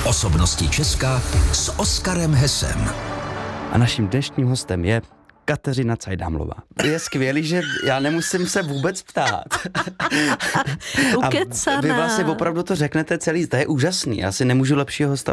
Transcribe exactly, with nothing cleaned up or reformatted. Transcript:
Osobnosti Česka s Oskarem Hesem. A naším dnešním hostem je Kateřina Cajdámlová. Je skvělý, že já nemusím se vůbec ptát. Ukecaná. A vy vlastně opravdu to řeknete celý, to je úžasný. Já si nemůžu lepšího hosta